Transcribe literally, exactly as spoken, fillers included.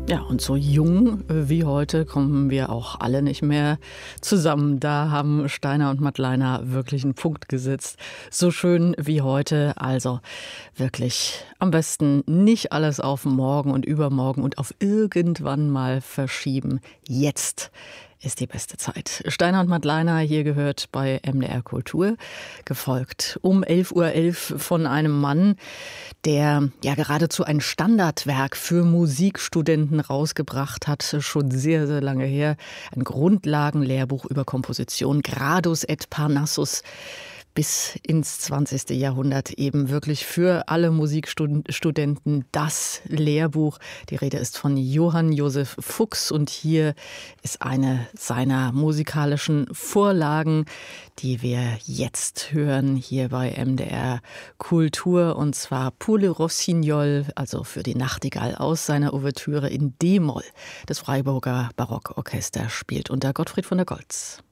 Ja, und so jung wie heute kommen wir auch alle nicht mehr zusammen. Da haben Steiner und Madleiner wirklich einen Punkt gesetzt. So schön wie heute. Also wirklich am besten nicht alles auf morgen und übermorgen und auf irgendwann mal verschieben. Jetzt ist die beste Zeit. Steiner und Madleiner hier gehört bei M D R Kultur, gefolgt um elf Uhr elf von einem Mann, der ja geradezu ein Standardwerk für Musikstudenten rausgebracht hat, schon sehr, sehr lange her. Ein Grundlagenlehrbuch über Komposition, Gradus et Parnassus, bis ins zwanzigste Jahrhundert eben wirklich für alle Musikstudenten das Lehrbuch. Die Rede ist von Johann Josef Fuchs und hier ist eine seiner musikalischen Vorlagen, die wir jetzt hören hier bei M D R Kultur, und zwar Pour le Rossignol, also für die Nachtigall aus seiner Ouvertüre in D-Moll. Das Freiburger Barockorchester spielt unter Gottfried von der Goltz.